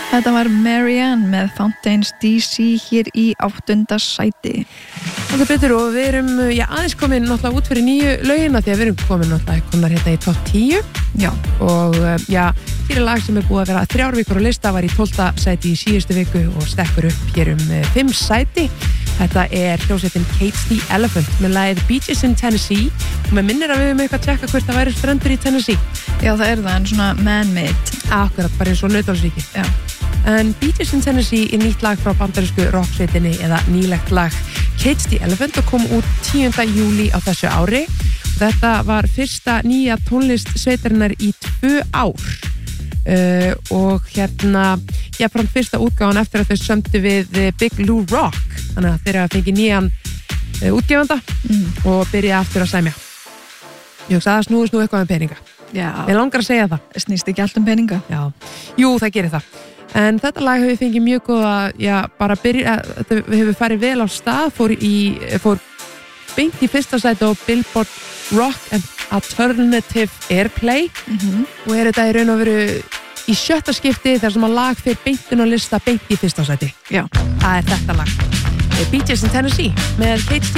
Þetta var Marianne með Fountains DC hér í 8. sæti. Það er betur og við erum aðeins komin náttúrulega út fyrir nýju lögina því að við erum komin náttúrulega komnar hérna í topp 10. Já. Og hér er lag sem er búið að vera 3 vikur á lista, var í 12. sæti í síðustu viku og stekkur upp hér 5 sæti. Þetta er hljómsveitin Cage the Elephant með lagið Beaches in Tennessee og með minnir að við höfum eitthvað að tjekka hvort það væri strendur í Tennessee. Já, það er það, en svona man-made. Akkurat, bara eins og Nauthólsvíki. Já. En Beaches in Tennessee er nýtt lag frá bandarísku rocksveitinni eða nýlegt lag Cage the Elephant og kom út 10. júlí á þessu ári. Þetta var fyrsta nýja tónlist sveitarinnar í 2 ár. Og frá fyrsta útgáfan eftir að þau sömdu við Big Lou Rock, þannig að þeir hafa fengið nýjan útgefanda og byrjaði aftur að sæmja. Ég hugsa að það snúist nú eitthvað um peninga. Já. Ég langar að segja það. Snýst ekki allt um peninga. Já. Jú, það gerir það. En þetta lag hefur fengið mjög góða, þetta hefur farið vel á stað, fór beint í fyrsta sæti á Billboard Rock and Alternative Airplay og er þetta í raun og veru í 7. skipti þar sem að lag fyrir beintun á lista beint í fyrsta sæti. Já. Það er þetta lag. Beaches in Tennessee með Cage the